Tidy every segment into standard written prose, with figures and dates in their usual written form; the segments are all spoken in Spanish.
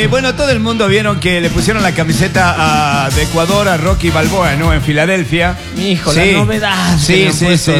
bueno, todo el mundo vieron que le pusieron la camiseta de Ecuador a Rocky Balboa, ¿no? En Filadelfia. Hijo, sí. la novedad. Sí.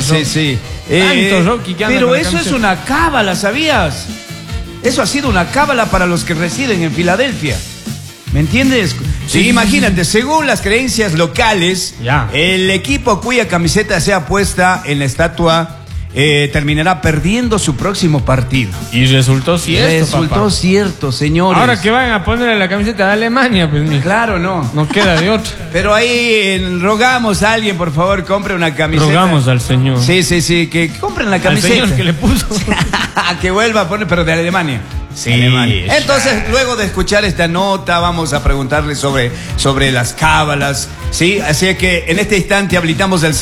Rocky que anda pero con la eso es camiseta. una cábala, ¿sabías? Eso ha sido una cábala para los que residen en Filadelfia. ¿Me entiendes? Sí, imagínate, según las creencias locales, el equipo cuya camiseta sea puesta en la estatua terminará perdiendo su próximo partido. Y resultó cierto, Resultó cierto, señores. Ahora que van a ponerle la camiseta de Alemania, pues claro, no queda de otra. Pero ahí rogamos a alguien, por favor, compre una camiseta. Rogamos al señor. Sí, que compren la camiseta. Al señor que le puso. Que vuelva a poner, pero de Alemania. Sí. Alemania. Entonces, luego de escuchar esta nota, vamos a preguntarle sobre las cábalas, ¿sí? Así que en este instante habilitamos el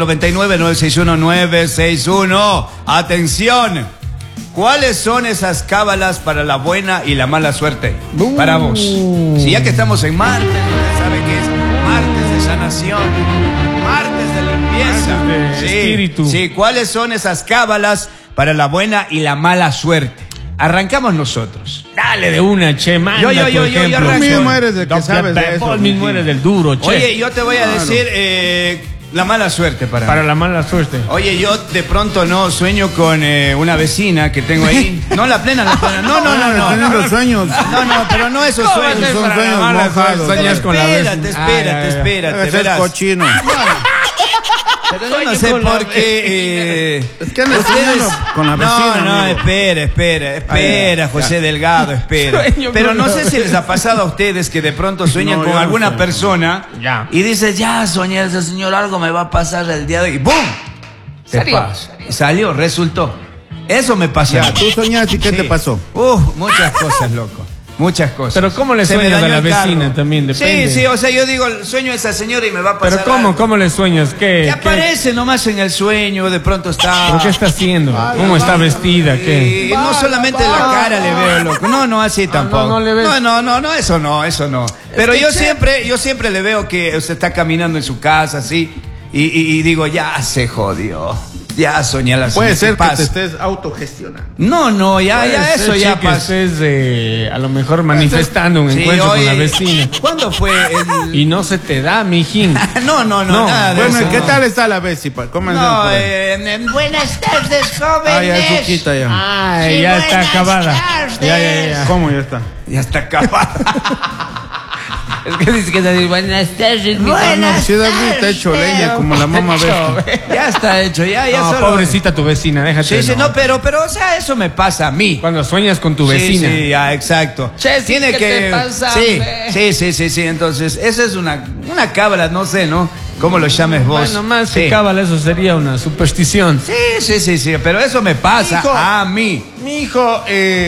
0999-961-961. ¡Atención! ¿Cuáles son esas cábalas para la buena y la mala suerte? Para vos. Si ya que estamos en martes, usted sabe que es martes de sanación, martes de limpieza. Martes de espíritu. Sí, ¿cuáles son esas cábalas para la buena y la mala suerte? Arrancamos nosotros. Dale de una, che, manda Yo ejemplo. arranco. Tú mismo eres el que sabes de eso. Vos mismo eres del duro, che. Oye, yo te voy a decir la mala suerte para mí. La mala suerte. Oye, yo de pronto no sueño con una vecina que tengo ahí. No, la plena. No. Los sueños. No, pero no esos ¿Cómo va a sueños. ser Son para la sueños mala mojados. suerte? Sueñas con la vecina. Espérate, Es verás. cochino. Pero yo no sé por qué. Es que andas soñando con la vecina. No, amigo. espera, José Delgado, espera. Sueño Pero con no la sé si les ha pasado a ustedes que de pronto sueñan No, con yo no alguna sueño. persona y dices, ya soñé ese señor, algo me va a pasar el día de hoy. Y ¡bum! Te pasa. Salió, resultó. Eso me pasó. Ya, tú soñaste y ¿qué te pasó? Muchas cosas, loco. Muchas cosas. Pero ¿cómo le Se me sueñas a dañó la el carro. vecina también? Depende. Sí, o sea, yo digo, sueño a esa señora y me va a pasar. Pero ¿cómo le sueñas? Que aparece nomás en el sueño, de pronto está. ¿Pero qué está haciendo? ¿Cómo está vestida? ¿Qué? Y no solamente la cara le veo, loco. No, así tampoco. no le ves. No, eso no. Pero yo siempre le veo que usted está caminando en su casa, así, y digo, ya se jodió. Ya soñé la Puede ser que pasa. te estés autogestionando. No, ya eso ya que pasa. estés a lo mejor manifestando un Sí, encuentro con oye, la vecina. ¿Cuándo fue el...? Y no se te da, mijín. No, nada de Bueno, eso, ¿qué no. tal está la vecina? ¿Cómo No, buenas tardes, jóvenes. ya es suquita ya. Ay, Sí, ya está buenas acabada. tardes. Ya. ¿Cómo ya está? Ya está acabada. Es que dice que te buenas tardes, mi Buenas Si David está hecho leña como la mamá bestia. Ya está hecho, ya No, solo. pobrecita tu vecina, déjate. Sí, no, pero, o sea, eso me pasa a mí. Cuando sueñas con tu vecina. Sí, ya, exacto. Che, sí, ¿qué te pasa, Sí. Entonces, esa es una cábala, no sé, ¿no? ¿Cómo lo llames vos? Bueno, más Sí. que cábala, eso sería una superstición. Sí, pero eso me pasa Hijo. a mí. Mi hijo,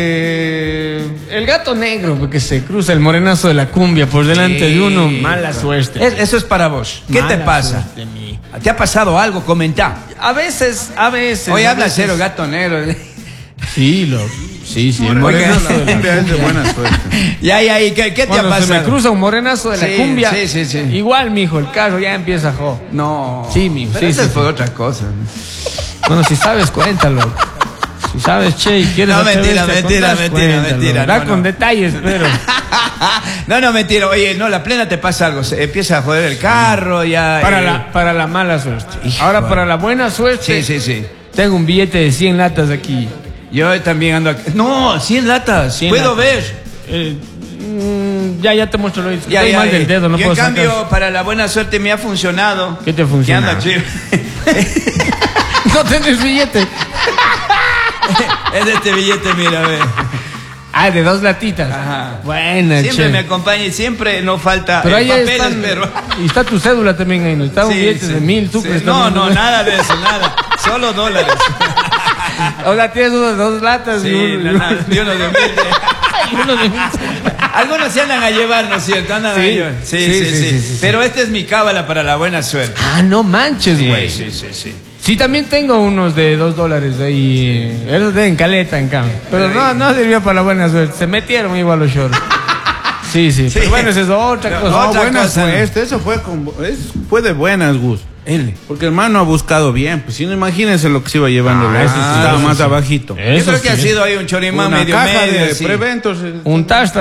el gato negro, porque se cruza el morenazo de la cumbia por delante de uno, mala suerte. Eso es para vos. ¿Qué te Mala pasa? suerte, mi. ¿Te ha pasado algo? Comentá. A veces. Hoy a habla veces. cero, gato negro. Sí, sí, el Oiga, morenazo la de la cumbia es de cumbia. buena suerte. Ya, ¿y qué te ha Cuando se pasado? me cruza un morenazo de la Sí, cumbia, sí. igual, mijo, el carro ya empieza a jo. No. Sí, mijo, Pero sí, eso sí, fue sí. otra cosa. Bueno, si sabes, cuéntalo. Si sabes, che, y quieres No, atreverte a mentira, contar, cuéntalo. mentira, Da no. con detalles, pero. No, mentira. Oye, no, la plena te pasa algo. Se empieza a joder el carro, ya. Para la mala suerte. Ahora, para la buena suerte. Sí. Tengo un billete de 100 latas aquí. Yo también ando aquí. No, 100 latas. 100 Puedo latas. ver. Ya te muestro lo hice. Estoy mal del dedo, no Yo, puedo en cambio, sacar. para la buena suerte me ha funcionado. ¿Qué te funciona? ¿Qué anda, No tenés billete. Es de este billete, mira, ve. Ah, de 2 latitas. Ajá. Buena, Siempre che. me acompaña y siempre no falta Pero ahí papeles, están, pero... y está tu cédula también ahí, ¿no? Está un Sí, billete sí. de 1000, tú Sí. crees No, también, nada de eso, nada. Solo dólares. O sea, tienes uno de 2 latas Sí, y uno y uno de 1000. y uno de 1000. Algunos se andan a llevar, ¿no es cierto? Andan a llevar. Sí. Pero esta es mi cábala para la buena suerte. Ah, no manches, güey. Sí. Sí, también tengo unos de $2 ahí. Esos de en caleta, en cambio. Pero no sirvió para la buena suerte. Se metieron igual los shorts. Sí. Pero bueno, esa es otra No, cosa. No, otra buena cosa. suerte. Eso fue de buenas, Gus. Porque el man no ha buscado bien. Pues si no, imagínense lo que se iba llevando. Ah, Eso eso sí, estaba eso más sí. abajito. Yo creo que ha sido ahí un chorimán Una medio caja medio. de sí. preventos. Un tash